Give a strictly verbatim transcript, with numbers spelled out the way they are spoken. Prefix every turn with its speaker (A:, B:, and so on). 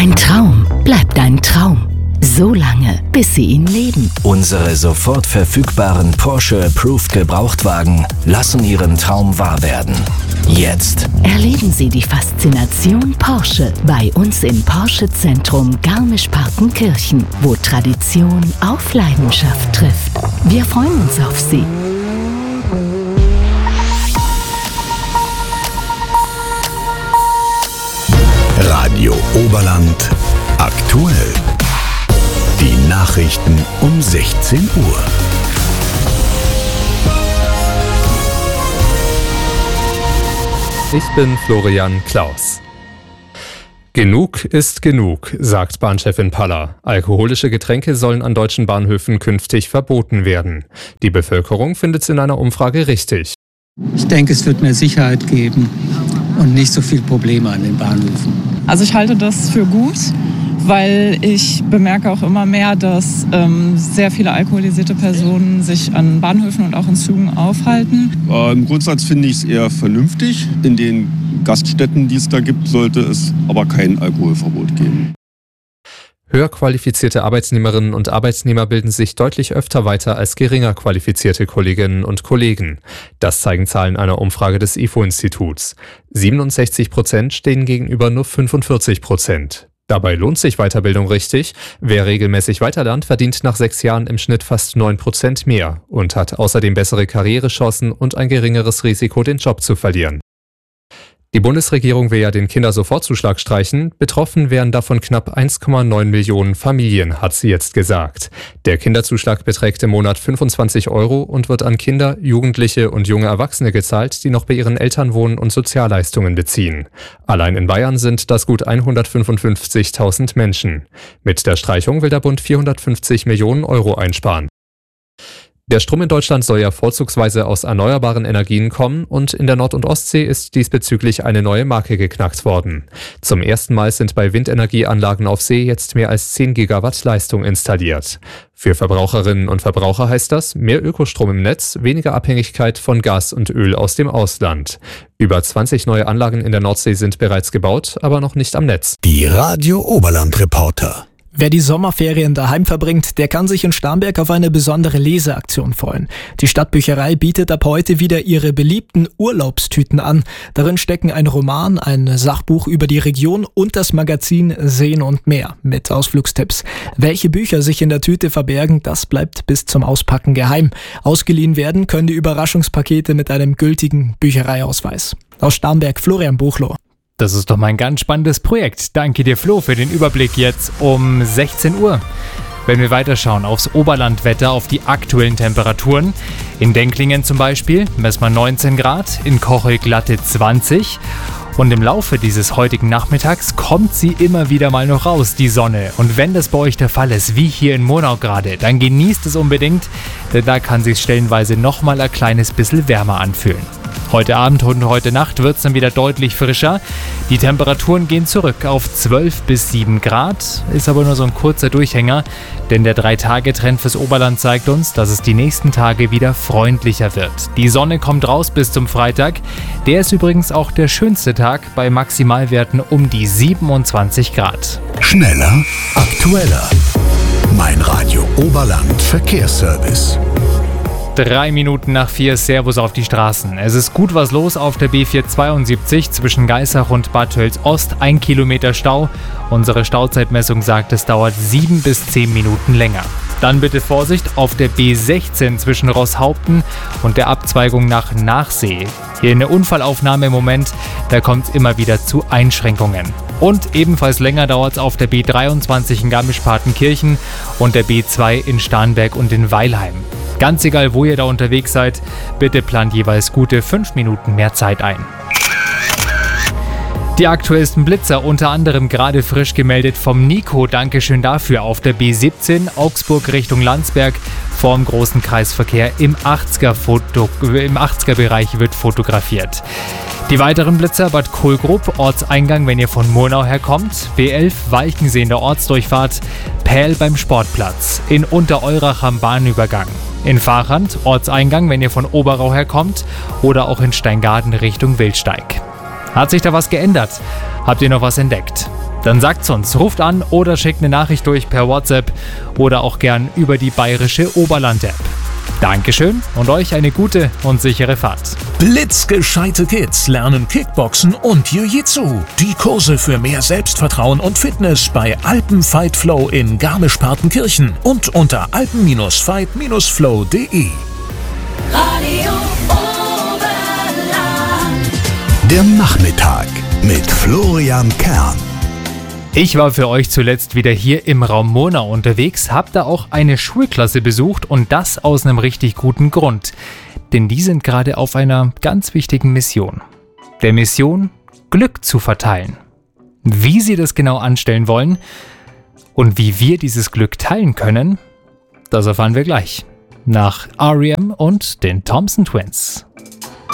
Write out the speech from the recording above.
A: Ein Traum bleibt ein Traum. So lange, bis Sie ihn leben.
B: Unsere sofort verfügbaren Porsche Approved Gebrauchtwagen lassen Ihren Traum wahr werden. Jetzt
A: Erleben Sie die Faszination Porsche bei uns im Porsche Zentrum Garmisch-Partenkirchen, wo Tradition auf Leidenschaft trifft. Wir freuen uns auf Sie.
C: Radio Oberland aktuell. Die Nachrichten um sechzehn Uhr.
D: Ich bin Florian Klaus. Genug ist genug, sagt Bahnchefin Paller. Alkoholische Getränke sollen an deutschen Bahnhöfen künftig verboten werden. Die Bevölkerung findet es in einer Umfrage richtig.
E: Ich denke, es wird mehr Sicherheit geben und nicht so viele Probleme an den Bahnhöfen.
F: Also ich halte das für gut, weil ich bemerke auch immer mehr, dass ähm, sehr viele alkoholisierte Personen sich an Bahnhöfen und auch in Zügen aufhalten.
G: Äh, Im Grundsatz finde ich es eher vernünftig. In den Gaststätten, die es da gibt, sollte es aber kein Alkoholverbot geben.
D: Höher qualifizierte Arbeitnehmerinnen und Arbeitnehmer bilden sich deutlich öfter weiter als geringer qualifizierte Kolleginnen und Kollegen. Das zeigen Zahlen einer Umfrage des I F O-Instituts. siebenundsechzig Prozent stehen gegenüber nur fünfundvierzig Prozent. Dabei lohnt sich Weiterbildung richtig. Wer regelmäßig weiterlernt, verdient nach sechs Jahren im Schnitt fast neun Prozent mehr und hat außerdem bessere Karrierechancen und ein geringeres Risiko, den Job zu verlieren. Die Bundesregierung will ja den Kindersofortzuschlag streichen. Betroffen wären davon knapp eins Komma neun Millionen Familien, hat sie jetzt gesagt. Der Kinderzuschlag beträgt im Monat fünfundzwanzig Euro und wird an Kinder, Jugendliche und junge Erwachsene gezahlt, die noch bei ihren Eltern wohnen und Sozialleistungen beziehen. Allein in Bayern sind das gut hundertfünfundfünfzigtausend Menschen. Mit der Streichung will der Bund vierhundertfünfzig Millionen Euro einsparen. Der Strom in Deutschland soll ja vorzugsweise aus erneuerbaren Energien kommen und in der Nord- und Ostsee ist diesbezüglich eine neue Marke geknackt worden. Zum ersten Mal sind bei Windenergieanlagen auf See jetzt mehr als zehn Gigawatt Leistung installiert. Für Verbraucherinnen und Verbraucher heißt das mehr Ökostrom im Netz, weniger Abhängigkeit von Gas und Öl aus dem Ausland. Über zwanzig neue Anlagen in der Nordsee sind bereits gebaut, aber noch nicht am Netz.
C: Die Radio Oberland Reporter.
H: Wer die Sommerferien daheim verbringt, der kann sich in Starnberg auf eine besondere Leseaktion freuen. Die Stadtbücherei bietet ab heute wieder ihre beliebten Urlaubstüten an. Darin stecken ein Roman, ein Sachbuch über die Region und das Magazin Sehen und Mehr mit Ausflugstipps. Welche Bücher sich in der Tüte verbergen, das bleibt bis zum Auspacken geheim. Ausgeliehen werden können die Überraschungspakete mit einem gültigen Büchereiausweis. Aus Starnberg Florian Buchloh.
I: Das ist doch mal ein ganz spannendes Projekt. Danke dir, Flo, für den Überblick jetzt um sechzehn Uhr. Wenn wir weiterschauen aufs Oberlandwetter, auf die aktuellen Temperaturen. In Denklingen zum Beispiel messen wir neunzehn Grad, in Kochel glatte zwanzig. Und im Laufe dieses heutigen Nachmittags kommt sie immer wieder mal noch raus, die Sonne. Und wenn das bei euch der Fall ist, wie hier in Monau gerade, dann genießt es unbedingt, denn da kann sich stellenweise nochmal ein kleines bisschen wärmer anfühlen. Heute Abend und heute Nacht wird es dann wieder deutlich frischer. Die Temperaturen gehen zurück auf zwölf bis sieben Grad, ist aber nur so ein kurzer Durchhänger, denn der drei Tage Trend fürs Oberland zeigt uns, dass es die nächsten Tage wieder freundlicher wird. Die Sonne kommt raus bis zum Freitag. Der ist übrigens auch der schönste Tag bei Maximalwerten um die siebenundzwanzig Grad.
C: Schneller, aktueller. Mein Radio Oberland Verkehrsservice.
I: Drei Minuten nach vier, Servus auf die Straßen. Es ist gut was los auf der B vierhundertzweiundsiebzig zwischen Geissach und Bad Tölz Ost. Ein Kilometer Stau. Unsere Stauzeitmessung sagt, es dauert sieben bis zehn Minuten länger. Dann bitte Vorsicht auf der B sechzehn zwischen Rosshaupten und der Abzweigung nach Nachsee. Hier eine Unfallaufnahme im Moment, da kommt es immer wieder zu Einschränkungen. Und ebenfalls länger dauert es auf der B dreiundzwanzig in Garmisch-Partenkirchen und der B zwei in Starnberg und in Weilheim. Ganz egal, wo ihr da unterwegs seid, bitte plant jeweils gute fünf Minuten mehr Zeit ein. Die aktuellsten Blitzer, unter anderem gerade frisch gemeldet vom Nico, Dankeschön dafür, auf der B siebzehn Augsburg Richtung Landsberg vorm großen Kreisverkehr im achtziger, Foto, im achtziger Bereich wird fotografiert. Die weiteren Blitzer: Bad Kohlgrub, Ortseingang, wenn ihr von Murnau herkommt, B elf Walchensee in der Ortsdurchfahrt, Pähl beim Sportplatz, in Untereurach am Bahnübergang, in Fahrrand, Ortseingang, wenn ihr von Oberau herkommt oder auch in Steingaden Richtung Wildsteig. Hat sich da was geändert? Habt ihr noch was entdeckt? Dann sagt's uns, ruft an oder schickt eine Nachricht durch per WhatsApp oder auch gern über die bayerische Oberland-App. Dankeschön und euch eine gute und sichere Fahrt.
J: Blitzgescheite Kids lernen Kickboxen und Jiu-Jitsu. Die Kurse für mehr Selbstvertrauen und Fitness bei Alpenfight Flow in Garmisch-Partenkirchen und unter alpen fight flow punkt de.
C: Radio Oberland. Der Nachmittag mit Florian Kern.
I: Ich war für euch zuletzt wieder hier im Raum Murnau unterwegs, hab da auch eine Schulklasse besucht und das aus einem richtig guten Grund. Denn die sind gerade auf einer ganz wichtigen Mission. Der Mission, Glück zu verteilen. Wie sie das genau anstellen wollen und wie wir dieses Glück teilen können, das erfahren wir gleich. Nach R E M und den Thompson Twins.